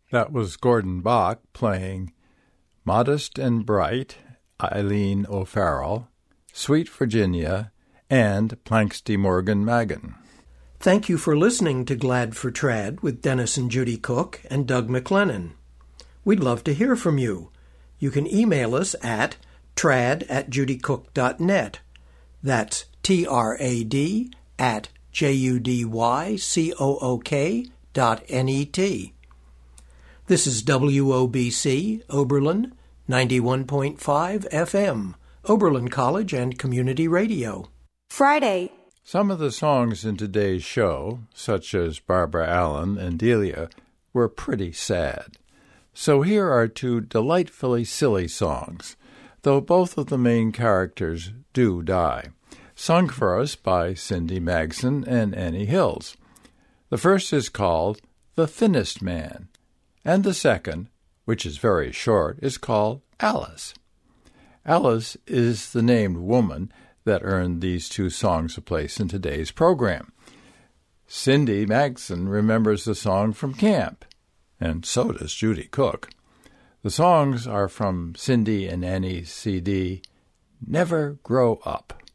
That was Gordon Bach playing Modest and Bright, Eileen O'Farrell, Sweet Virginia, and Planks de Morgan Magan. Thank you for listening to Glad for Trad with Dennis and Judy Cook and Doug McLennan. We'd love to hear from you. You can email us at trad@judycook.net. That's trad@judycook.net. This is WOBC, Oberlin, 91.5 FM, Oberlin College and Community Radio. Friday. Some of the songs in today's show, such as Barbara Allen and Delia, were pretty sad. So here are two delightfully silly songs, though both of the main characters do die, sung for us by Cindy Magson and Annie Hills. The first is called The Thinnest Man, and the second, which is very short, is called Alice. Alice is the named woman that earned these two songs a place in today's program. Cindy Magson remembers the song from camp, and so does Judy Cook. The songs are from Cindy and Annie's CD, Never Grow Up.